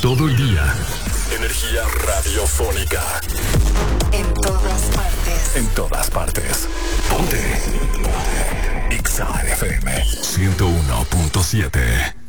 todo el día. Energía radiofónica. En todas partes. En todas partes. Ponte. Ponte. Exa FM 101.7.